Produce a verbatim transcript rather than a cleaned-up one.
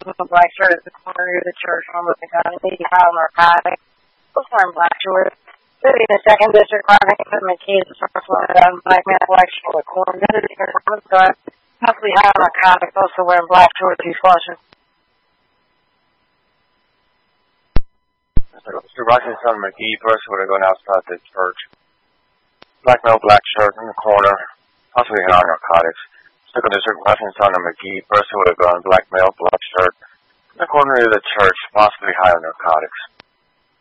black shirt at the corner of the church on the economy, high on narcotics. Was wearing black shorts. Sitting in the second district, running with my keys, the first one, and black man, black short, corner, possibly high on narcotics, also wearing black shorts, he's flushing. Mister Washington McGee, person would have gone outside the church. Black male, black shirt in the corner, possibly high on narcotics. Second district, Washington McGee, person would have gone black male, black shirt in the corner of the church, possibly high on narcotics.